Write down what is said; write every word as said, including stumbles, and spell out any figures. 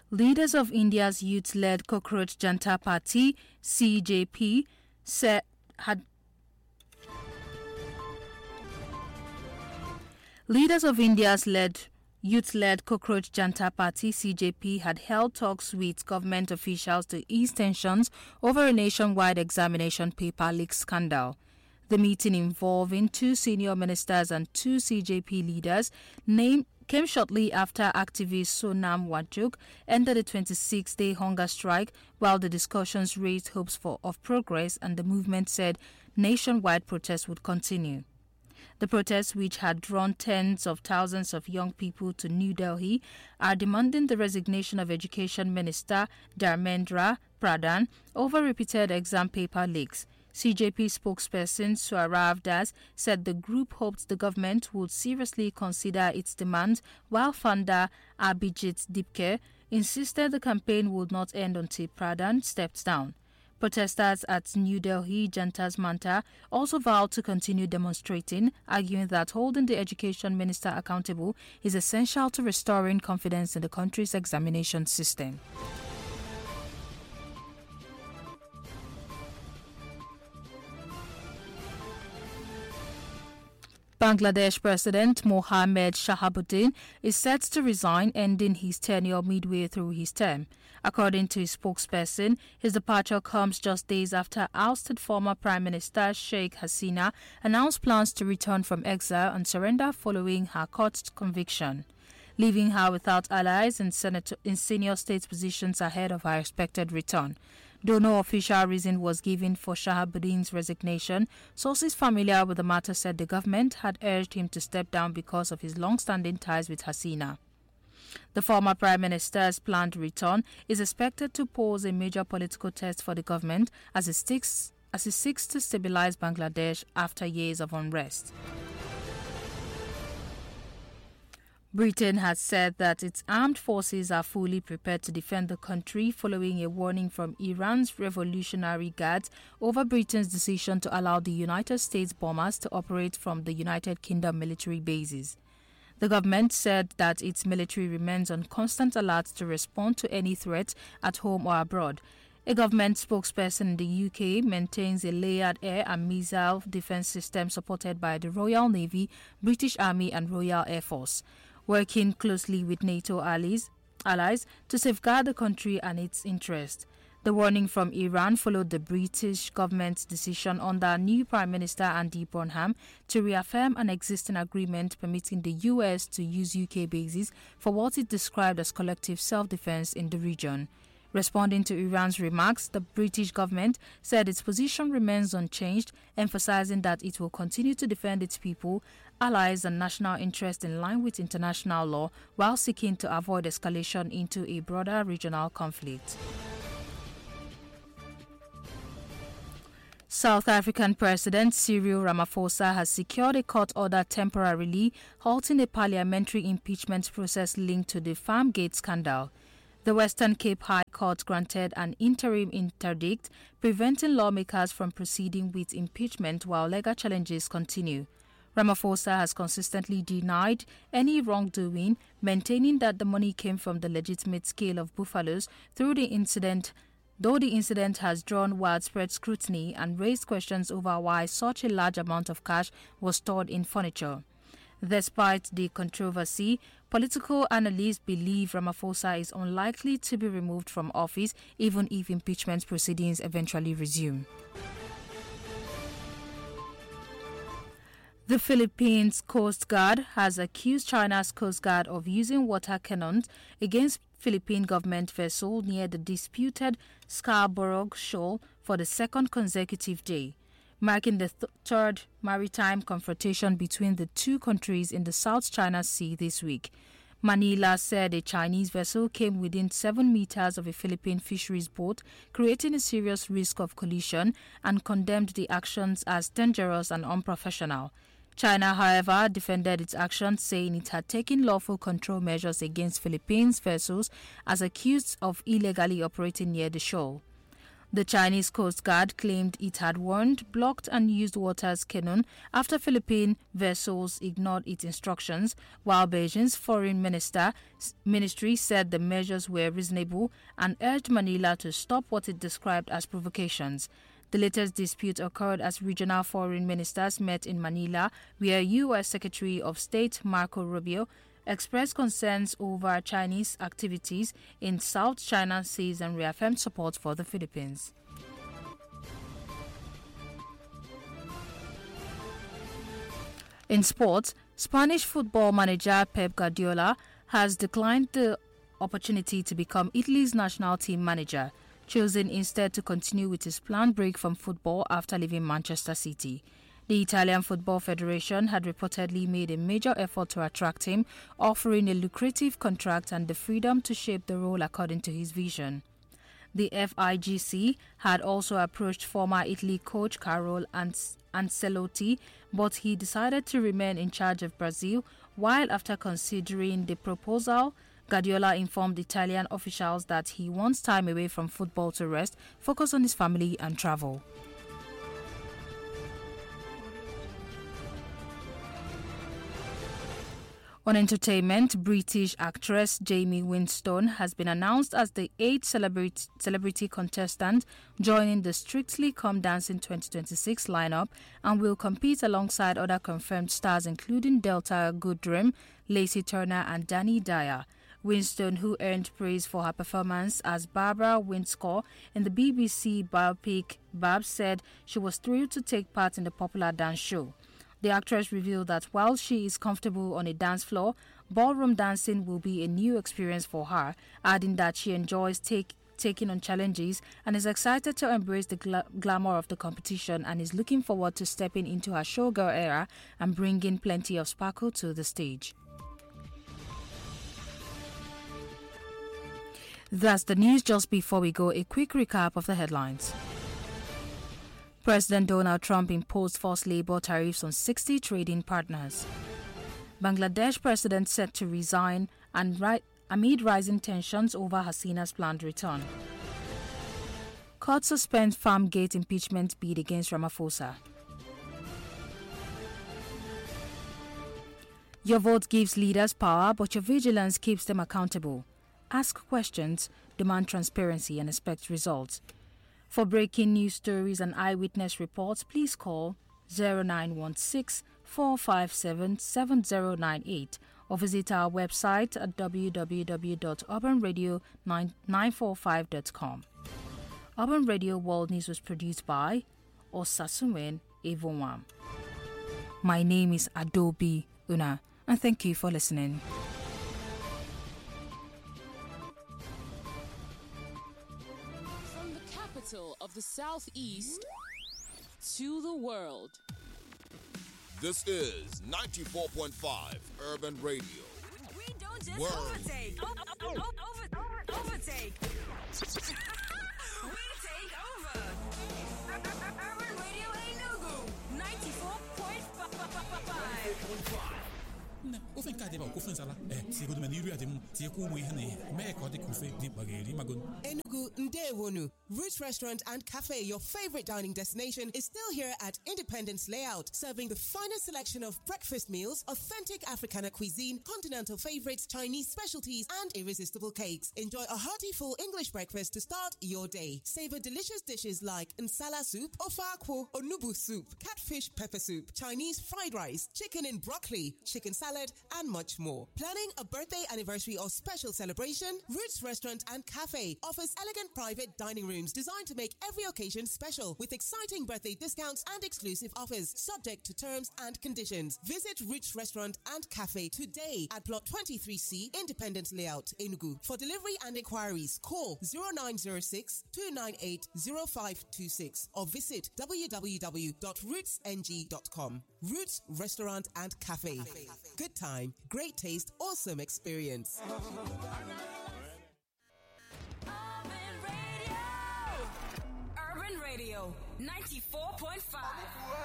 Leaders of India's youth-led Cockroach Janta Party (C J P) said had Leaders of India's led youth-led Cockroach Janta Party (C J P) had held talks with government officials to ease tensions over a nationwide examination paper leak scandal. The meeting, involving two senior ministers and two C J P leaders, named came shortly after activist Sonam Wangchuk ended a twenty-six-day hunger strike, while the discussions raised hopes for of progress, and the movement said nationwide protests would continue. The protests, which had drawn tens of thousands of young people to New Delhi, are demanding the resignation of Education Minister Dharmendra Pradhan over repeated exam paper leaks. C J P spokesperson Saurav Das said the group hoped the government would seriously consider its demands, while founder Abhijit Dipke insisted the campaign would not end until Pradhan stepped down. Protesters at New Delhi Janta's Manta also vowed to continue demonstrating, arguing that holding the education minister accountable is essential to restoring confidence in the country's examination system. Bangladesh President Mohamed Shahabuddin is set to resign, ending his tenure midway through his term. According to his spokesperson, his departure comes just days after ousted former Prime Minister Sheikh Hasina announced plans to return from exile and surrender following her court conviction, leaving her without allies in, senator, in senior state positions ahead of her expected return. Though no official reason was given for Shahabuddin's resignation, sources familiar with the matter said the government had urged him to step down because of his long-standing ties with Hasina. The former Prime Minister's planned return is expected to pose a major political test for the government as it seeks, as it seeks to stabilize Bangladesh after years of unrest. Britain has said that its armed forces are fully prepared to defend the country following a warning from Iran's Revolutionary Guards over Britain's decision to allow the United States bombers to operate from the United Kingdom military bases. The government said that its military remains on constant alert to respond to any threat at home or abroad. A government spokesperson in the U K maintains a layered air and missile defense system supported by the Royal Navy, British Army and Royal Air Force, working closely with NATO allies, allies to safeguard the country and its interests. The warning from Iran followed the British government's decision under new Prime Minister Andy Burnham to reaffirm an existing agreement permitting the U S to use U K bases for what it described as collective self-defense in the region. Responding to Iran's remarks, the British government said its position remains unchanged, emphasizing that it will continue to defend its people, allies and national interests in line with international law while seeking to avoid escalation into a broader regional conflict. South African President Cyril Ramaphosa has secured a court order temporarily halting a parliamentary impeachment process linked to the Farmgate scandal. The Western Cape High Court granted an interim interdict preventing lawmakers from proceeding with impeachment while legal challenges continue. Ramaphosa has consistently denied any wrongdoing, maintaining that the money came from the legitimate scale of buffaloes through the incident, though the incident has drawn widespread scrutiny and raised questions over why such a large amount of cash was stored in furniture. Despite the controversy, political analysts believe Ramaphosa is unlikely to be removed from office even if impeachment proceedings eventually resume. The Philippines Coast Guard has accused China's Coast Guard of using water cannons against Philippine government vessel near the disputed Scarborough Shoal for the second consecutive day, marking the th- third maritime confrontation between the two countries in the South China Sea this week. Manila said a Chinese vessel came within seven meters of a Philippine fisheries boat, creating a serious risk of collision, and condemned the actions as dangerous and unprofessional. China, however, defended its actions, saying it had taken lawful control measures against Philippines vessels as accused of illegally operating near the shoal. The Chinese Coast Guard claimed it had warned, blocked and used waters cannon after Philippine vessels ignored its instructions, while Beijing's foreign minister, ministry said the measures were reasonable and urged Manila to stop what it described as provocations. The latest dispute occurred as regional foreign ministers met in Manila, where U S Secretary of State Marco Rubio expressed concerns over Chinese activities in South China Seas and reaffirmed support for the Philippines. In sports, Spanish football manager Pep Guardiola has declined the opportunity to become Italy's national team manager, choosing instead to continue with his planned break from football after leaving Manchester City. The Italian Football Federation had reportedly made a major effort to attract him, offering a lucrative contract and the freedom to shape the role according to his vision. The F I G C had also approached former Italy coach Carlo Ancelotti, but he decided to remain in charge of Brazil, while after considering the proposal, Guardiola informed Italian officials that he wants time away from football to rest, focus on his family and travel. On entertainment, British actress Jamie Winstone has been announced as the eighth celebrity, celebrity contestant joining the Strictly Come Dancing twenty twenty-six lineup and will compete alongside other confirmed stars including Delta Goodrem, Lacey Turner and Danny Dyer. Winstone, who earned praise for her performance as Barbara Windsor in the B B C biopic Babs, said she was thrilled to take part in the popular dance show. The actress revealed that while she is comfortable on a dance floor, ballroom dancing will be a new experience for her, adding that she enjoys take, taking on challenges and is excited to embrace the gla- glamour of the competition and is looking forward to stepping into her showgirl era and bringing plenty of sparkle to the stage. That's the news. Just before we go, a quick recap of the headlines. President Donald Trump imposed forced labor tariffs on sixty trading partners. Bangladesh president set to resign and ri- amid rising tensions over Hasina's planned return. Court suspends Farmgate impeachment bid against Ramaphosa. Your vote gives leaders power, but your vigilance keeps them accountable. Ask questions, demand transparency, and expect results. For breaking news stories and eyewitness reports, please call zero nine one six, four five seven, seven zero nine eight or visit our website at w w w dot urban radio nine four five dot com. Urban Radio World News was produced by Osasuwen Evonwam. My name is Adobe Una, and thank you for listening. Of the Southeast to the world. This is ninety-four point five Urban Radio. We don't just Word. overtake. O- o- o- over, over, overtake. We take over. Urban Radio Enugu ninety-four point five. Na ofen ka de ba ko fen sala eh si go de maniru adem ti ko we hne me ko de ko fe di bageri magon Enugu Ndewonu Roots Restaurant and Cafe, your favorite dining destination, is still here at Independence Layout, serving the finest selection of breakfast meals, authentic Africana cuisine, continental favorites, Chinese specialties, and irresistible cakes. Enjoy a hearty full English breakfast to start your day. Savor delicious dishes like nsala soup, ofakwo, onubu soup, catfish pepper soup, Chinese fried rice, chicken in broccoli, chicken salad, and much more. Planning a birthday, anniversary, or special celebration? Roots Restaurant and Cafe offers elegant private dining rooms designed to make every occasion special with exciting birthday discounts and exclusive offers, subject to terms and conditions. Visit Roots Restaurant and Cafe today at Block twenty-three C, Independence Layout, Enugu. For delivery and inquiries, call zero nine zero six, two nine eight, zero five two six or visit w w w dot roots n g dot com. Roots Restaurant and Cafe. Good time, great taste, awesome experience. Urban Radio ninety-four point five.